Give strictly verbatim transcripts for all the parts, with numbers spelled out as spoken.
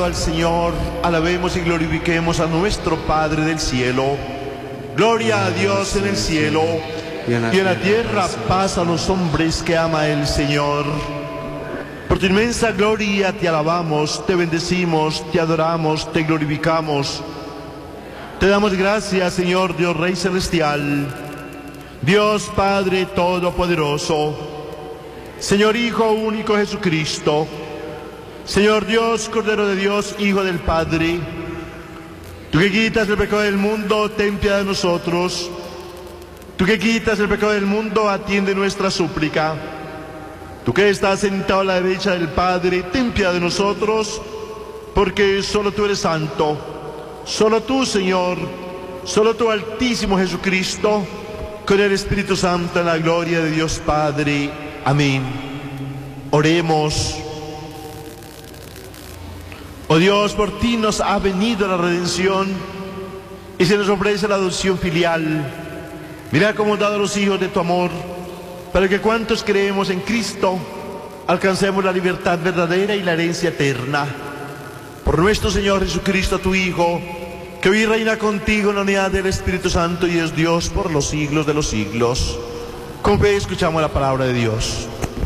al Señor, alabemos y glorifiquemos a nuestro Padre del cielo. Gloria a Dios en el cielo, y en la tierra paz a los hombres que ama el Señor. Por tu inmensa gloria te alabamos, te bendecimos, te adoramos, te glorificamos. Te damos gracias, Señor Dios Rey Celestial, Dios Padre Todopoderoso, Señor Hijo único Jesucristo, Señor Dios, Cordero de Dios, Hijo del Padre. Tú que quitas el pecado del mundo, ten piedad de nosotros. Tú que quitas el pecado del mundo, atiende nuestra súplica. Tú que estás sentado a la derecha del Padre, ten piedad de nosotros, porque solo tú eres santo. Solo tú, Señor, solo tú, Altísimo Jesucristo, con el Espíritu Santo en la gloria de Dios Padre. Amén. Oremos. Oh Dios, por ti nos ha venido la redención y se nos ofrece la adopción filial. Mira cómo has dado a los hijos de tu amor, para que cuantos creemos en Cristo alcancemos la libertad verdadera y la herencia eterna. Por nuestro Señor Jesucristo, tu Hijo, que hoy reina contigo en la unidad del Espíritu Santo y es Dios por los siglos de los siglos. Con fe escuchamos la palabra de Dios.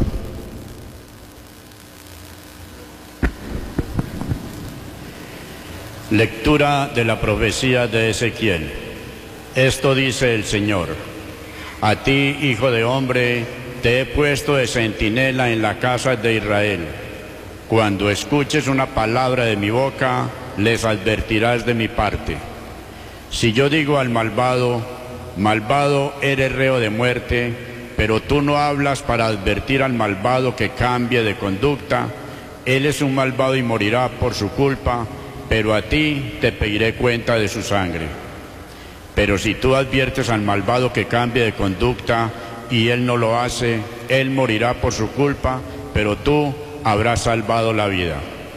Lectura de la profecía de Ezequiel. Esto dice el Señor: a ti, hijo de hombre, te he puesto de centinela en la casa de Israel. Cuando escuches una palabra de mi boca, les advertirás de mi parte. Si yo digo al malvado, malvado, eres reo de muerte, pero tú no hablas para advertir al malvado que cambie de conducta, él es un malvado y morirá por su culpa, pero a ti te pediré cuenta de su sangre. Pero si tú adviertes al malvado que cambie de conducta y él no lo hace, él morirá por su culpa, pero tú habrás salvado la vida.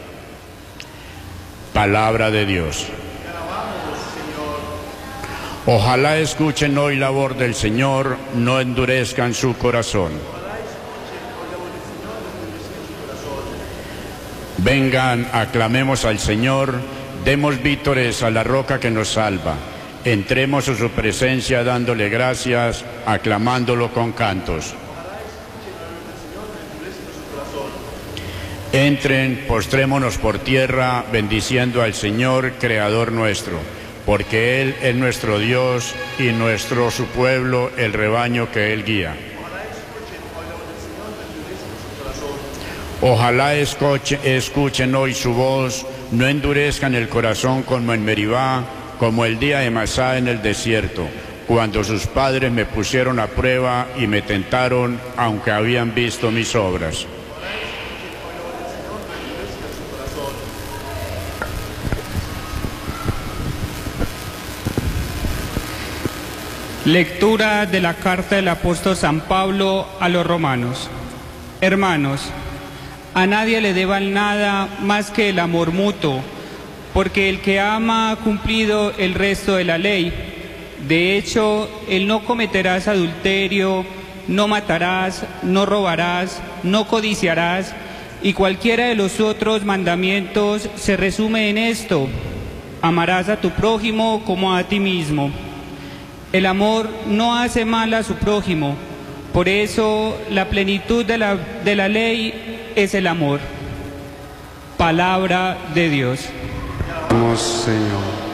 Palabra de Dios. Ojalá escuchen hoy la voz del Señor, no endurezcan su corazón. Vengan, aclamemos al Señor, demos vítores a la roca que nos salva. Entremos a su presencia dándole gracias, aclamándolo con cantos. Entren, postrémonos por tierra, bendiciendo al Señor, Creador nuestro, porque Él es nuestro Dios y nuestro su pueblo, el rebaño que Él guía. Ojalá escuchen, escuchen hoy su voz, no endurezcan el corazón como en Meribá, como el día de Masá en el desierto, cuando sus padres me pusieron a prueba y me tentaron, aunque habían visto mis obras. Lectura de la carta del apóstol San Pablo a los romanos. Hermanos, a nadie le deban nada más que el amor mutuo, porque el que ama ha cumplido el resto de la ley. De hecho, el no cometerás adulterio, no matarás, no robarás, no codiciarás, y cualquiera de los otros mandamientos se resume en esto: amarás a tu prójimo como a ti mismo. El amor no hace mal a su prójimo, por eso la plenitud de la, de la ley es el amor. Palabra de Dios. Vamos, Señor.